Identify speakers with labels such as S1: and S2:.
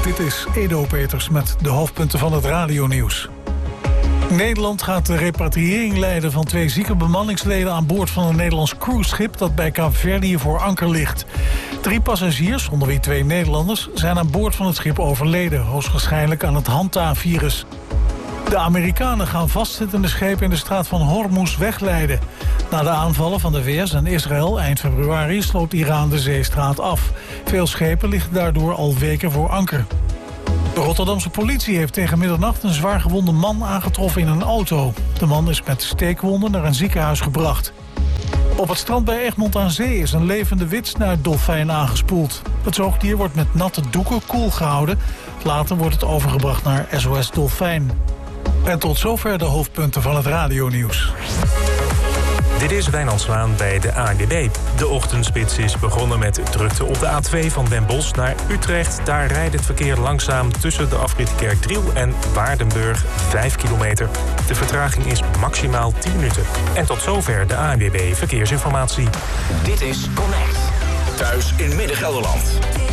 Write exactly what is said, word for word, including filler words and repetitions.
S1: Dit is Edo Peters met de hoofdpunten van het radionieuws. Nederland gaat de repatriëring leiden van twee zieke bemanningsleden aan boord van een Nederlands cruiseschip dat bij Kaapverdië voor anker ligt. Drie passagiers, onder wie twee Nederlanders, zijn aan boord van het schip overleden, hoogstwaarschijnlijk aan het Hanta-virus. De Amerikanen gaan vastzittende schepen in de straat van Hormuz wegleiden. Na de aanvallen van de V S en Israël eind februari sloot Iran de zeestraat af. Veel schepen liggen daardoor al weken voor anker. De Rotterdamse politie heeft tegen middernacht een zwaargewonde man aangetroffen in een auto. De man is met steekwonden naar een ziekenhuis gebracht. Op het strand bij Egmond aan Zee is een levende witsnuitdolfijn aangespoeld. Het zoogdier wordt met natte doeken koel gehouden. Later wordt het overgebracht naar S O S Dolfijn. En tot zover de hoofdpunten van het radionieuws.
S2: Dit is Wijnand Zwaan bij de A N W B. De ochtendspits is begonnen met drukte op de A twee van Den Bosch naar Utrecht. Daar rijdt het verkeer langzaam tussen de afrit Kerkdriel en Waardenburg, vijf kilometer. De vertraging is maximaal tien minuten. En tot zover de A N W B Verkeersinformatie.
S3: Dit is Connect. Thuis in Midden-Gelderland.